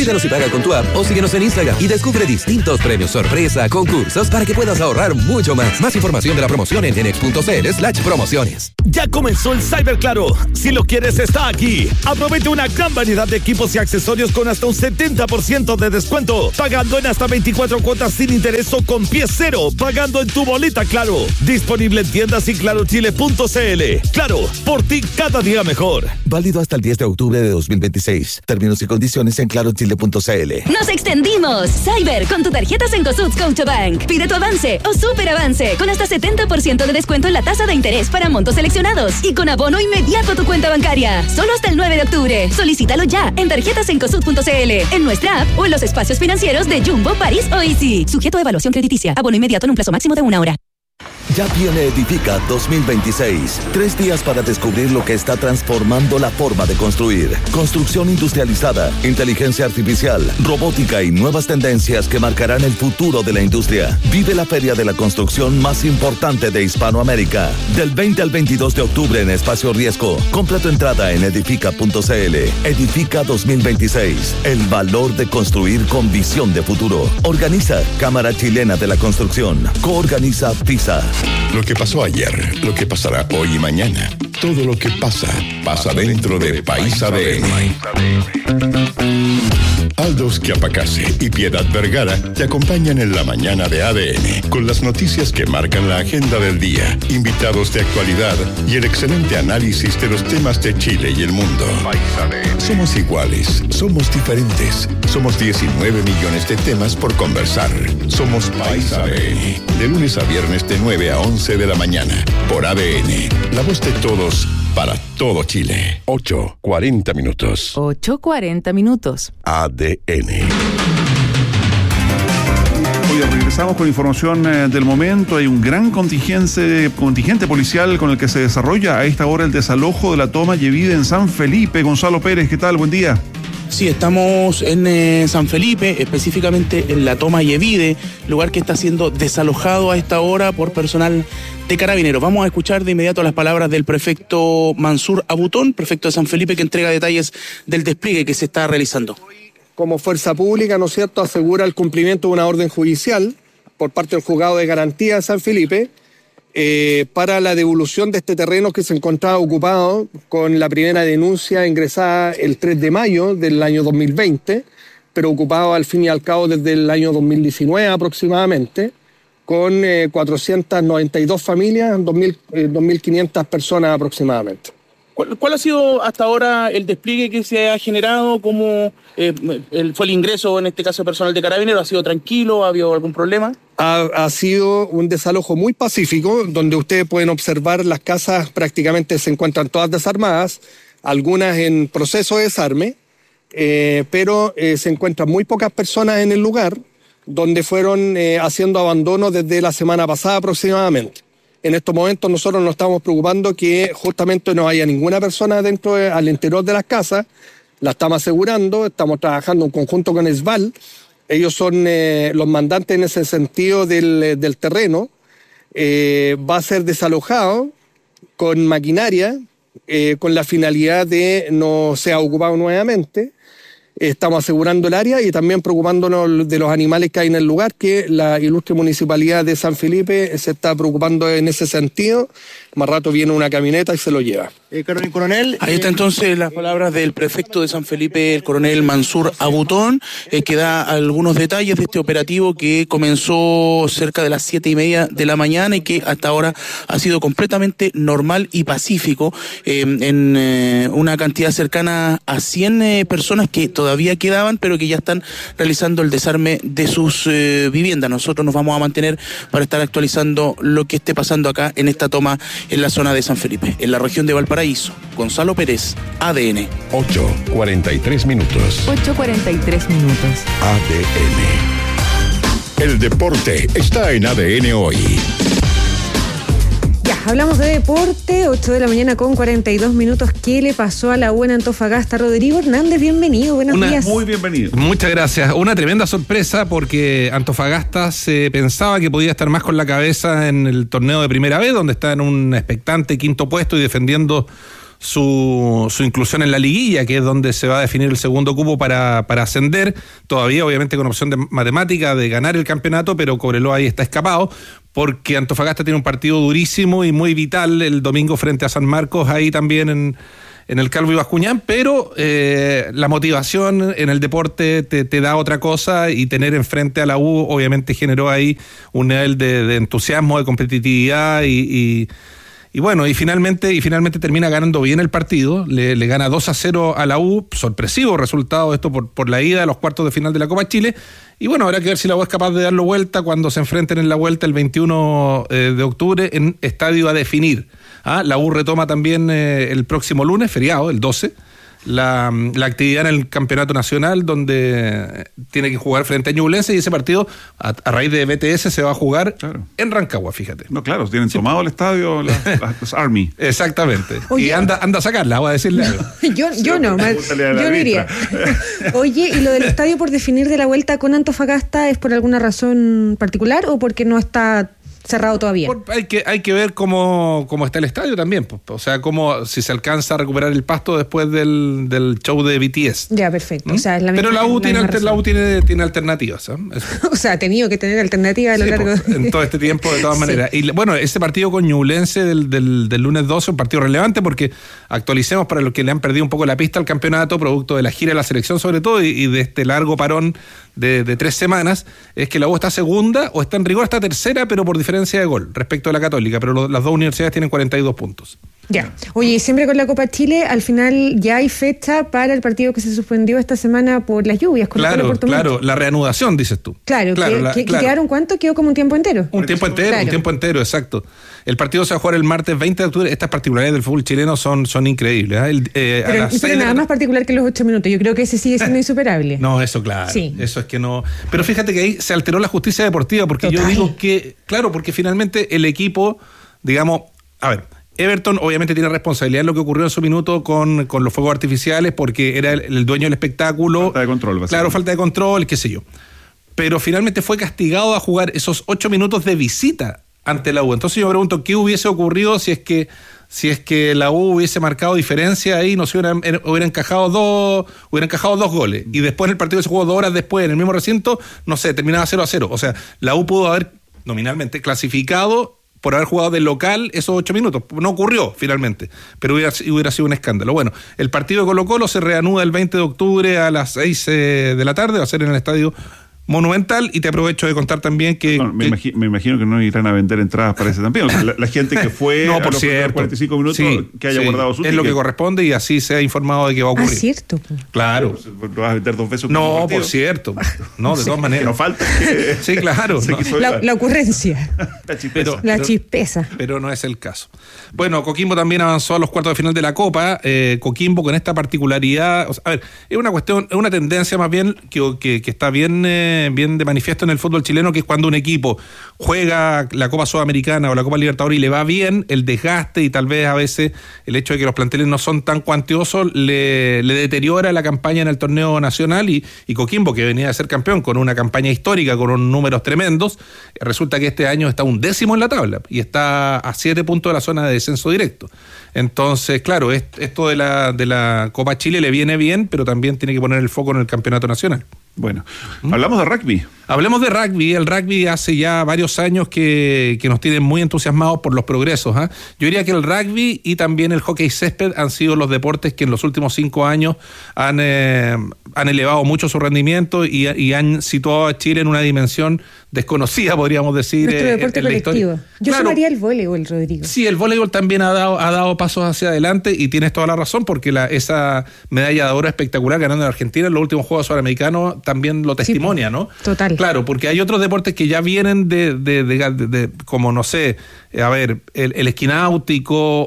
Visítanos y paga con tu app o síguenos en Instagram y descubre distintos premios sorpresa, concursos para que puedas ahorrar mucho más. Más información de la promoción en genex.cl/promociones. Ya comenzó el Cyber Claro. Si lo quieres, está aquí. Aprovecha una gran variedad de equipos y accesorios con hasta un 70% de descuento. Pagando en hasta 24 cuotas sin interés o con pie cero. Pagando en tu boleta Claro. Disponible en tiendas y clarochile.cl. Claro, por ti cada día mejor. Válido hasta el 10 de octubre de 2026. Términos y condiciones en clarochile.cl. ¡Nos extendimos! Cyber, con tu tarjeta Cencosud Scotiabank. Pide tu avance o super avance con hasta 70% de descuento en la tasa de interés para montos seleccionados y con abono inmediato a tu cuenta bancaria. Solo hasta el 9 de octubre. Solicítalo ya en tarjetasencosud.cl, en nuestra app o en los espacios financieros de Jumbo, París o Easy. Sujeto a evaluación crediticia. Abono inmediato en un plazo máximo de 1 hora. Ya viene Edifica 2026. 3 días para descubrir lo que está transformando la forma de construir. Construcción industrializada, inteligencia artificial, robótica y nuevas tendencias que marcarán el futuro de la industria. Vive la feria de la construcción más importante de Hispanoamérica. Del 20 al 22 de octubre en Espacio Riesgo. Compra tu entrada en edifica.cl. Edifica 2026. El valor de construir con visión de futuro. Organiza Cámara Chilena de la Construcción. Coorganiza FISA. Lo que pasó ayer, lo que pasará hoy y mañana. Todo lo que pasa, pasa dentro de País ADN. Aldos Chiapacase y Piedad Vergara te acompañan en la mañana de ADN con las noticias que marcan la agenda del día, invitados de actualidad y el excelente análisis de los temas de Chile y el mundo. Somos iguales, somos diferentes, somos 19 millones de temas por conversar. Somos País ADN, de lunes a viernes de 9 a 11 de la mañana, por ADN, la voz de todos. Para todo Chile. 8:40 minutos. 8:40 minutos. ADN. Hoy regresamos con información del momento. Hay un gran contingente policial con el que se desarrolla a esta hora el desalojo de la toma Yevide en San Felipe. Gonzalo Pérez, ¿qué tal? Buen día. Sí, estamos en San Felipe, específicamente en la toma Yevide, lugar que está siendo desalojado a esta hora por personal de Carabineros. Vamos a escuchar de inmediato las palabras del prefecto Mansur Abutón, prefecto de San Felipe, que entrega detalles del despliegue que se está realizando. Como fuerza pública, ¿no es cierto?, asegura el cumplimiento de una orden judicial por parte del Juzgado de Garantía de San Felipe para la devolución de este terreno que se encontraba ocupado con la primera denuncia ingresada el 3 de mayo del año 2020, pero ocupado al fin y al cabo desde el año 2019 aproximadamente, con 492 familias, 2.500 personas aproximadamente. ¿Cuál ha sido hasta ahora el despliegue que se ha generado? ¿Cómo fue el ingreso, en este caso, personal de Carabineros? ¿Ha sido tranquilo? ¿Ha habido algún problema? Ha sido un desalojo muy pacífico, donde ustedes pueden observar las casas prácticamente se encuentran todas desarmadas, algunas en proceso de desarme, pero se encuentran muy pocas personas en el lugar, donde fueron haciendo abandono desde la semana pasada aproximadamente. En estos momentos nosotros nos estamos preocupando que justamente no haya ninguna persona al interior de las casas. La estamos asegurando, estamos trabajando en conjunto con ESVAL. Ellos son los mandantes en ese sentido del terreno. Va a ser desalojado con maquinaria, con la finalidad de no sea ocupado nuevamente. Estamos asegurando el área y también preocupándonos de los animales que hay en el lugar, que la ilustre municipalidad de San Felipe se está preocupando en ese sentido. Más rato viene una camioneta y se lo lleva. Coronel. Ahí está entonces las palabras del prefecto de San Felipe, el coronel Mansur Abutón, que da algunos detalles de este operativo que comenzó cerca de las 7:30 de la mañana y que hasta ahora ha sido completamente normal y pacífico en una cantidad cercana a 100 personas que todavía quedaban, pero que ya están realizando el desarme de sus viviendas. Nosotros nos vamos a mantener para estar actualizando lo que esté pasando acá en esta toma en la zona de San Felipe, en la región de Valparaíso. Gonzalo Pérez, ADN. 8:43 minutos. 8:43 minutos. ADN. El deporte está en ADN hoy. Ya, hablamos de deporte, 8 de la mañana con 42 minutos. ¿Qué le pasó a la buena Antofagasta? Rodrigo Hernández, bienvenido, buenos días. Muy bienvenido. Muchas gracias. Una tremenda sorpresa porque Antofagasta se pensaba que podía estar más con la cabeza en el torneo de Primera B, donde está en un expectante quinto puesto y defendiendo su inclusión en la liguilla, que es donde se va a definir el segundo cupo para ascender, todavía obviamente con opción de matemática de ganar el campeonato, pero Cobreloa ahí está escapado, porque Antofagasta tiene un partido durísimo y muy vital el domingo frente a San Marcos, ahí también en el Calvo y Bascuñán, pero la motivación en el deporte te da otra cosa, y tener enfrente a la U obviamente generó ahí un nivel de entusiasmo, de competitividad y bueno, y finalmente termina ganando bien el partido, le gana 2-0 a la U, sorpresivo resultado esto por la ida a los cuartos de final de la Copa Chile, y bueno, habrá que ver si la U es capaz de darlo vuelta cuando se enfrenten en la vuelta el 21 de octubre en Estadio a Definir. La U retoma también el próximo lunes, feriado, el 12, la actividad en el Campeonato Nacional, donde tiene que jugar frente a Ñublense, y ese partido, a raíz de BTS, se va a jugar en Rancagua, fíjate. No, claro, tienen tomado el estadio los Army. Exactamente. Oye, y anda a sacarla, voy a decirle algo. yo no iría. Oye, ¿y lo del estadio por definir de la vuelta con Antofagasta es por alguna razón particular o porque no está cerrado todavía? Hay que ver cómo está el estadio también, o sea, si se alcanza a recuperar el pasto después del show de BTS. Ya, perfecto. O sea, es la misma, pero la U tiene alternativas, ¿eh? O sea, ha tenido que tener alternativas a lo largo en todo este tiempo, de todas maneras. Y bueno, ese partido con Ñublense del lunes 12, un partido relevante, porque actualicemos para los que le han perdido un poco la pista al campeonato, producto de la gira de la selección sobre todo, y de este largo parón de 3 semanas, es que la U está segunda, o está en rigor está tercera, pero por diferencia de gol respecto a la Católica, pero las dos universidades tienen 42 puntos. Ya. Oye, y siempre con la Copa Chile, al final ya hay fecha para el partido que se suspendió esta semana por las lluvias. Claro, la reanudación, dices tú. Claro. ¿Quedaron cuánto? Quedó como un tiempo entero. Un tiempo entero, exacto. El partido se va a jugar el martes 20 de octubre. Estas particularidades del fútbol chileno son increíbles. Pero nada más particular que los 8 minutos. Yo creo que ese sigue siendo insuperable. No, eso claro. Sí. Eso es que no. Pero fíjate que ahí se alteró la justicia deportiva, porque Total. Yo digo que, claro, porque finalmente el equipo, digamos, a ver, Everton obviamente tiene responsabilidad en lo que ocurrió en su minuto con los fuegos artificiales, porque era el dueño del espectáculo. Falta de control. Claro, falta de control, qué sé yo. Pero finalmente fue castigado a jugar esos 8 minutos de visita ante la U. Entonces yo me pregunto, ¿qué hubiese ocurrido si es que la U hubiese marcado diferencia ahí, no se hubiera encajado dos goles, y después en el partido se jugó 2 horas después en el mismo recinto, no sé, terminaba 0-0. O sea, la U pudo haber nominalmente clasificado por haber jugado de local esos 8 minutos. No ocurrió finalmente, pero hubiera sido un escándalo. Bueno, el partido de Colo-Colo se reanuda el 20 de octubre a las 6 de la tarde, va a ser en el Estadio Monumental, y te aprovecho de contar también que... No, me imagino que no irán a vender entradas para ese también. O sea, la gente que fue no, a los 45 minutos, sí, que haya guardado su ticket. Es lo que corresponde, y así se ha informado de que va a ocurrir. Cierto. Claro. ¿Lo vas a vender 2 veces? No, por cierto. No, de todas maneras. Que no falta. Sí, claro. La ocurrencia. La chispeza. Pero no es el caso. Bueno, Coquimbo también avanzó a los cuartos de final de la Copa. Coquimbo con esta particularidad... O sea, a ver, es una cuestión, es una tendencia más bien que está bien de manifiesto en el fútbol chileno, que es cuando un equipo juega la Copa Sudamericana o la Copa Libertadores y le va bien, el desgaste y tal vez a veces el hecho de que los planteles no son tan cuantiosos le deteriora la campaña en el torneo nacional, y Coquimbo, que venía de ser campeón con una campaña histórica, con unos números tremendos, resulta que este año está 11º en la tabla y está a 7 puntos de la zona de descenso directo. Entonces, claro, esto de la Copa Chile le viene bien, pero también tiene que poner el foco en el campeonato nacional. Bueno, hablamos de rugby. Hablemos de rugby. El rugby hace ya varios años que nos tienen muy entusiasmados por los progresos. Yo diría que el rugby y también el hockey césped han sido los deportes que en los últimos 5 años han elevado mucho su rendimiento y han situado a Chile en una dimensión desconocida, podríamos decir. Nuestro deporte colectivo. Yo sumaría el voleibol, Rodrigo. Sí, el voleibol también ha dado pasos hacia adelante, y tienes toda la razón, porque esa medalla de oro espectacular ganando en Argentina en los últimos Juegos Suramericanos también lo testimonia, ¿no? Total. Claro, porque hay otros deportes que ya vienen de como, no sé, a ver, el esquí náutico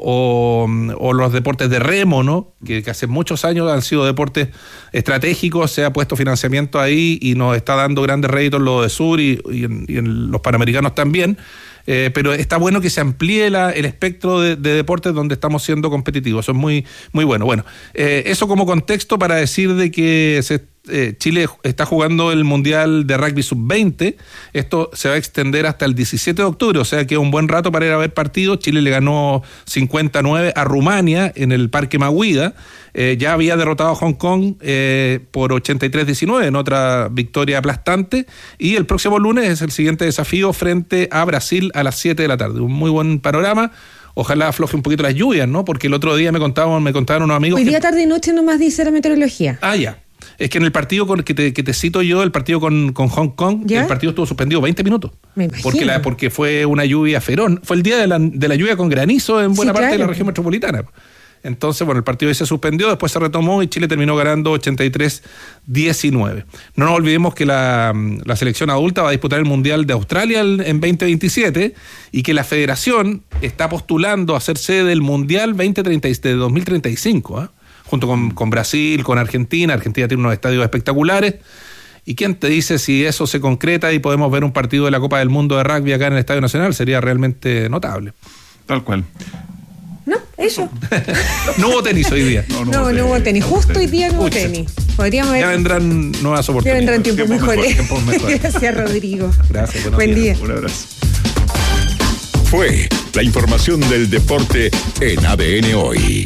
o los deportes de remo, ¿no? Que hace muchos años han sido deportes estratégicos, se ha puesto financiamiento ahí y nos está dando grandes réditos lo de Sur y en los Panamericanos también. Pero está bueno que se amplíe el espectro de deportes donde estamos siendo competitivos. Eso es muy, muy bueno. Bueno, eso como contexto para decir de que Chile está jugando el Mundial de Rugby Sub-20. Esto se va a extender hasta el 17 de octubre, o sea que es un buen rato para ir a ver partidos. Chile le ganó 59 a Rumania en el Parque Maguida. Ya había derrotado a Hong Kong por 83-19 en otra victoria aplastante. Y el próximo lunes es el siguiente desafío frente a Brasil a las 7 de la tarde. Un muy buen panorama. Ojalá afloje un poquito las lluvias, ¿no? Porque el otro día me contaban unos amigos... Hoy día, tarde y noche nomás dice la meteorología. Ah, ya. Es que en el partido que te cito yo, el partido con Hong Kong, ¿ya? El partido estuvo suspendido 20 minutos. Me imagino. Porque fue una lluvia feroz. Fue el día de la lluvia con granizo en buena parte de la región metropolitana. Entonces, el partido ahí se suspendió, después se retomó y Chile terminó ganando 83-19. No nos olvidemos que la selección adulta va a disputar el Mundial de Australia en 2027 y que la federación está postulando a ser sede del Mundial de 2035, junto con Brasil, con Argentina. Argentina tiene unos estadios espectaculares. ¿Y quién te dice si eso se concreta y podemos ver un partido de la Copa del Mundo de Rugby acá en el Estadio Nacional? Sería realmente notable. Tal cual. No, eso. No hubo tenis hoy día. No hubo tenis. Justo hoy día no hubo tenis. Podríamos ver. Ya vendrán nuevas oportunidades. Ya vendrán tiempos mejores. Gracias, Rodrigo. Gracias. Buen día. Un abrazo. Fue la información del deporte en ADN Hoy.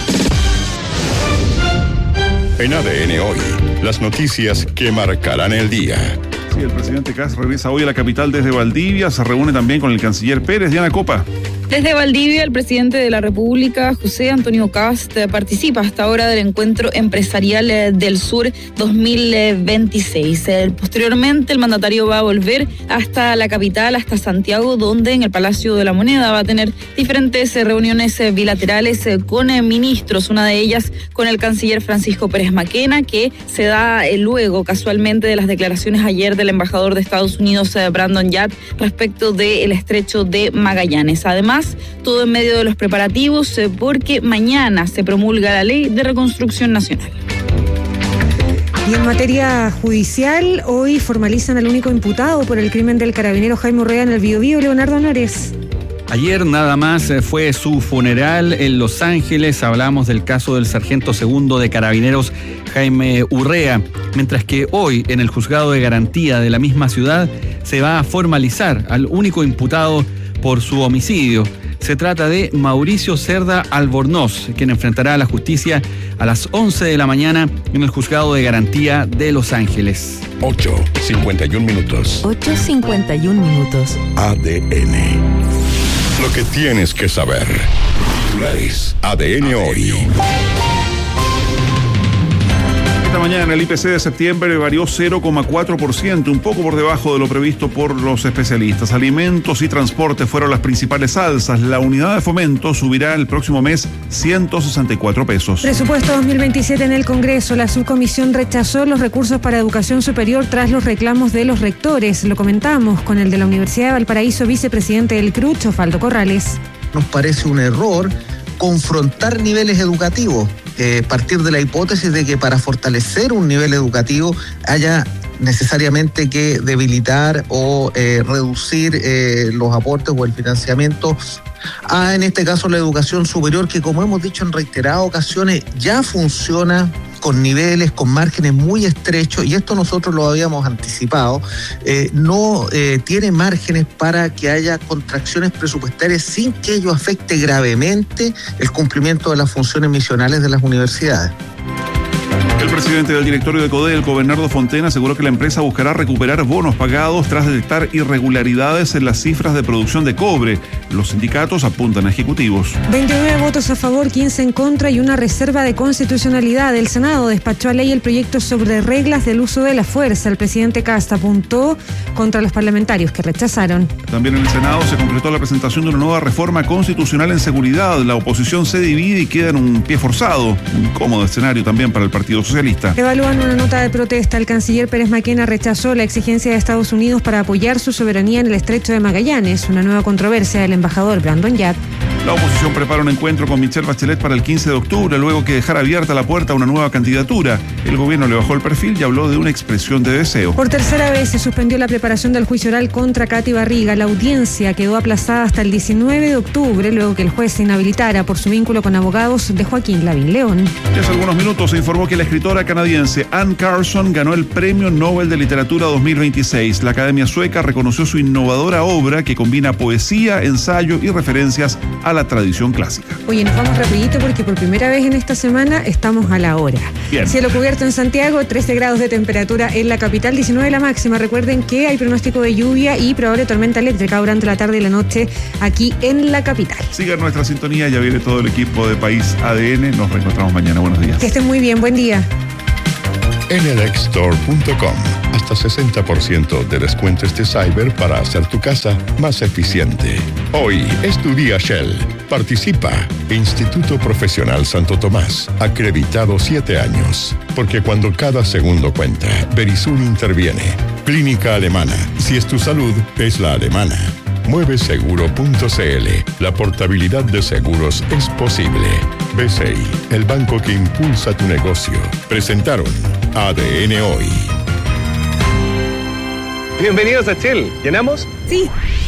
En ADN Hoy, las noticias que marcarán el día. Sí, el presidente Kast regresa hoy a la capital desde Valdivia. Se reúne también con el canciller Pérez. Diana Copa. Desde Valdivia, el presidente de la República, José Antonio Kast, participa hasta ahora del Encuentro Empresarial del Sur 2026. Posteriormente, el mandatario va a volver hasta la capital, hasta Santiago, donde en el Palacio de la Moneda va a tener diferentes reuniones bilaterales con ministros, una de ellas con el canciller Francisco Pérez Maquena, que se da luego, casualmente, de las declaraciones ayer del embajador de Estados Unidos, Brandon Yard, respecto del estrecho de Magallanes. Además, todo en medio de los preparativos, porque mañana se promulga la Ley de Reconstrucción Nacional. Y en materia judicial, hoy formalizan al único imputado por el crimen del carabinero Jaime Urrea en el Biobío, Leonardo Nores. Ayer nada más fue su funeral en Los Ángeles. Hablamos del caso del sargento segundo de Carabineros Jaime Urrea, mientras que hoy en el juzgado de garantía de la misma ciudad se va a formalizar al único imputado por su homicidio. Se trata de Mauricio Cerda Albornoz, quien enfrentará a la justicia a las 11 de la mañana en el juzgado de garantía de Los Ángeles. 8:51 minutos. 8:51 minutos. ADN. Lo que tienes que saber. ADN Hoy. Esta mañana el IPC de septiembre varió 0,4%, un poco por debajo de lo previsto por los especialistas. Alimentos y transporte fueron las principales alzas. La unidad de fomento subirá el próximo mes 164 pesos. Presupuesto 2027 en el Congreso. La subcomisión rechazó los recursos para educación superior tras los reclamos de los rectores. Lo comentamos con el de la Universidad de Valparaíso, vicepresidente del CRUCH, Osvaldo Corrales. Nos parece un error confrontar niveles educativos, partir de la hipótesis de que para fortalecer un nivel educativo haya necesariamente que debilitar o reducir los aportes o el financiamiento a, en este caso, la educación superior, que, como hemos dicho en reiteradas ocasiones, ya funciona con niveles, con márgenes muy estrechos, y esto nosotros lo habíamos anticipado. No tiene márgenes para que haya contracciones presupuestarias sin que ello afecte gravemente el cumplimiento de las funciones misionales de las universidades. El presidente del directorio de Codelco, Bernardo Fontena, aseguró que la empresa buscará recuperar bonos pagados tras detectar irregularidades en las cifras de producción de cobre. Los sindicatos apuntan a ejecutivos. 29 votos a favor, 15 en contra y una reserva de constitucionalidad. El Senado despachó a ley el proyecto sobre reglas del uso de la fuerza. El presidente Kast apuntó contra los parlamentarios que rechazaron. También en el Senado se completó la presentación de una nueva reforma constitucional en seguridad. La oposición se divide y queda en un pie forzado. Un cómodo escenario también para el Partido Socialista. Evalúan una nota de protesta. El canciller Pérez Maquena rechazó la exigencia de Estados Unidos para apoyar su soberanía en el estrecho de Magallanes. Una nueva controversia del embajador Brandon Yard. La oposición prepara un encuentro con Michelle Bachelet para el 15 de octubre, luego que dejara abierta la puerta a una nueva candidatura. El gobierno le bajó el perfil y habló de una expresión de deseo. Por tercera vez se suspendió la preparación del juicio oral contra Katy Barriga. La audiencia quedó aplazada hasta el 19 de octubre, luego que el juez se inhabilitara por su vínculo con abogados de Joaquín Lavín León. Y hace algunos minutos se informó que la escritora canadiense Anne Carson ganó el Premio Nobel de Literatura 2026. La Academia Sueca reconoció su innovadora obra que combina poesía, ensayo y referencias a la tradición clásica. Oye, nos vamos rapidito porque por primera vez en esta semana estamos a la hora. Bien. Cielo cubierto en Santiago, 13 grados de temperatura en la capital, 19 la máxima. Recuerden que hay pronóstico de lluvia y probable tormenta eléctrica durante la tarde y la noche aquí en la capital. Sigan nuestra sintonía, ya viene todo el equipo de País ADN. Nos reencontramos mañana. Buenos días. Que estén muy bien, buen día. NLXstore.com. Hasta 60% de descuento este cyber para hacer tu casa más eficiente. Hoy es tu día Shell. Participa. Instituto Profesional Santo Tomás. Acreditado 7 años. Porque cuando cada segundo cuenta, Verisur interviene. Clínica Alemana. Si es tu salud, es la alemana. Mueveseguro.cl. La portabilidad de seguros es posible. BCI, el banco que impulsa tu negocio. Presentaron ADN Hoy. Bienvenidos a Shell. ¿Llenamos? Sí.